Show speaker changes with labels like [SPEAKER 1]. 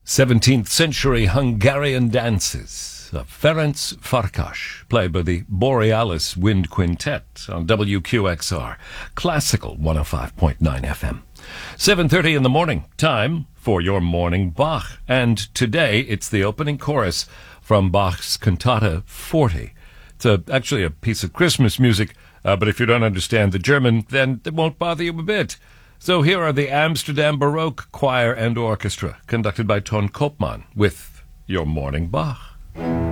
[SPEAKER 1] 17th century Hungarian dances of Ferenc Farkas, played by the Borealis Wind Quintet on WQXR, Classical 105.9 FM. 7:30 in the morning, time for your morning Bach. And today it's the opening chorus from Bach's Cantata 40. It's actually a piece of Christmas music, but if you don't understand the German, then it won't bother you a bit. So here are the Amsterdam Baroque Choir and Orchestra, conducted by Ton Koopman, with your morning Bach.